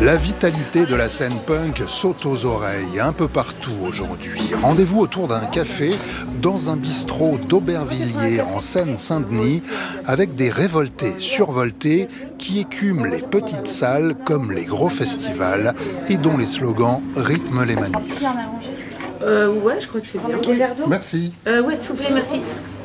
La vitalité de la scène punk saute aux oreilles un peu partout aujourd'hui. Rendez-vous autour d'un café dans un bistrot d'Aubervilliers en Seine-Saint-Denis avec des révoltés survoltés qui écument les petites salles comme les gros festivals et dont les slogans rythment les manifs. Ouais, je crois que c'est bien. Merci. Ouais, s'il vous plaît, merci.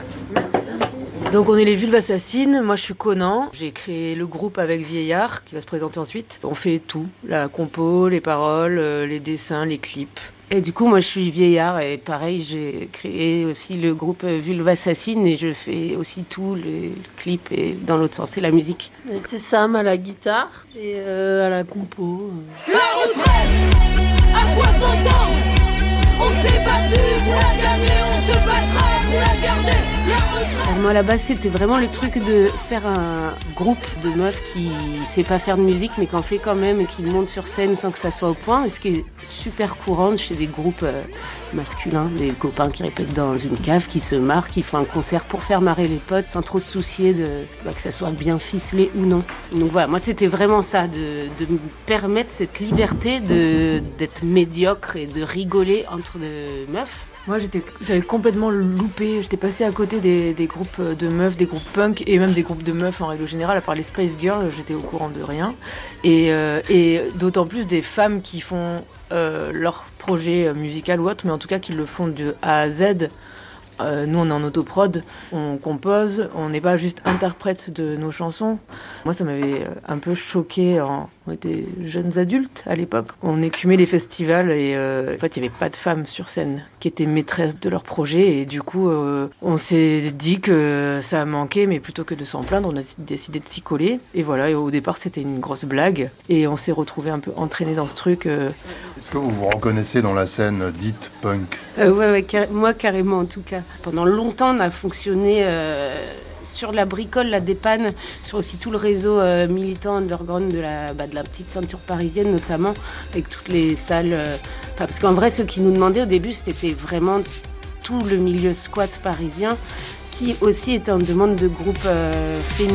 Donc on est les Vulves Assassines, moi je suis Conan, j'ai créé le groupe avec Vieillard qui va se présenter ensuite. On fait tout, la compo, les paroles, les dessins, les clips. Et du coup moi je suis Vieillard et pareil j'ai créé aussi le groupe Vulves Assassines et je fais aussi tout, le clip et dans l'autre sens c'est la musique. Et c'est Sam à la guitare et à la compo. La retraite à 60 ans, on s'est battu pour la gagner, on se battra pour la garder. Alors moi à la base c'était vraiment le truc de faire un groupe de meufs qui sait pas faire de musique mais qui en fait quand même et qui monte sur scène sans que ça soit au point. Et ce qui est super courant chez des groupes masculins, des copains qui répètent dans une cave, qui se marrent, qui font un concert pour faire marrer les potes sans trop se soucier que ça soit bien ficelé ou non. Donc voilà, moi c'était vraiment ça, de me permettre cette liberté d'être médiocre et de rigoler entre les meufs. Moi, j'avais complètement loupé. J'étais passée à côté des groupes de meufs, des groupes punk et même des groupes de meufs en règle générale. À part les Spice Girls, j'étais au courant de rien. Et d'autant plus des femmes qui font leur projet musical ou autre, mais en tout cas qui le font de A à Z. Nous, on est en autoprod, on compose, on n'est pas juste interprète de nos chansons. Moi, ça m'avait un peu choqué. On était jeunes adultes à l'époque. On écumait les festivals et en fait, il n'y avait pas de femmes sur scène qui étaient maîtresses de leur projet. Et du coup, on s'est dit que ça manquait, mais plutôt que de s'en plaindre, on a décidé de s'y coller. Et voilà, et au départ, c'était une grosse blague. Et on s'est retrouvés un peu entraînés dans ce truc. Est-ce que vous vous reconnaissez dans la scène dite punk ? Ouais, moi carrément en tout cas. Pendant longtemps, on a fonctionné sur la bricole, la dépanne, sur aussi tout le réseau militant underground de la petite ceinture parisienne notamment, avec toutes les salles. Parce qu'en vrai, ceux qui nous demandaient au début, c'était vraiment tout le milieu squat parisien, qui aussi était en demande de groupes féminins.